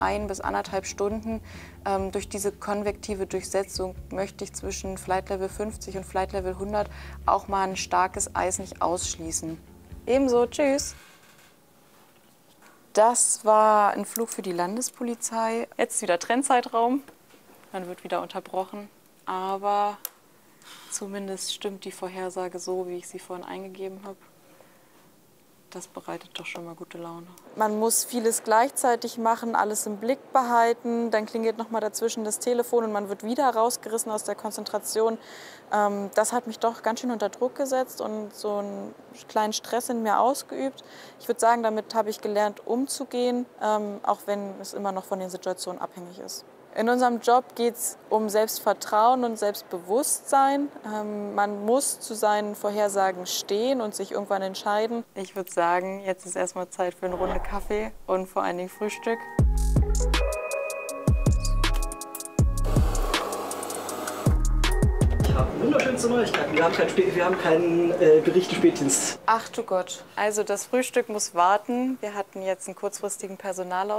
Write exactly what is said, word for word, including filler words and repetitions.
Ein bis anderthalb Stunden. Ähm, durch diese konvektive Durchsetzung möchte ich zwischen Flight Level fünfzig und Flight Level hundert auch mal ein starkes Eis nicht ausschließen. Ebenso, tschüss. Das war ein Flug für die Landespolizei. Jetzt ist wieder Trennzeitraum. Dann wird wieder unterbrochen. Aber zumindest stimmt die Vorhersage so, wie ich sie vorhin eingegeben habe. Das bereitet doch schon mal gute Laune. Man muss vieles gleichzeitig machen, alles im Blick behalten. Dann klingelt noch mal dazwischen das Telefon und man wird wieder rausgerissen aus der Konzentration. Ähm, das hat mich doch ganz schön unter Druck gesetzt und so einen kleinen Stress in mir ausgeübt. Ich würde sagen, damit habe ich gelernt, umzugehen, ähm, auch wenn es immer noch von den Situationen abhängig ist. In unserem Job geht es um Selbstvertrauen und Selbstbewusstsein. Ähm, man muss zu seinen Vorhersagen stehen und sich irgendwann entscheiden. Ich würde sagen, jetzt ist erstmal Zeit für eine Runde Kaffee und vor allen Dingen Frühstück. Ich habe wunderschönste Neuigkeiten. Wir haben keinen, Spä wir haben keinen äh, Bericht Spätdienst. Ach du Gott. Also das Frühstück muss warten. Wir hatten jetzt einen kurzfristigen Personalausfall.